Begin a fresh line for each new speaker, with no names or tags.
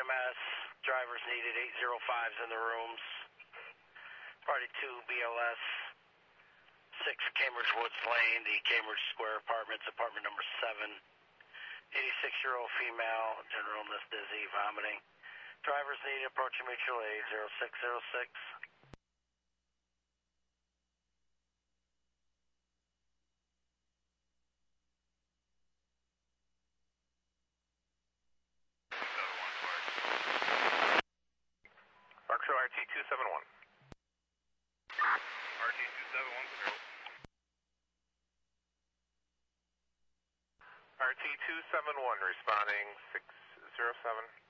EMS, drivers needed, 805s in the rooms. Party 2, BLS, 6 Cambridge Woods Lane, the Cambridge Square Apartments, apartment number 7. 86-year-old female, general illness, dizzy, vomiting. Drivers needed, approaching mutual aid, 0606.
Foxtrot RT-271. RT-271. RT-271 responding 607.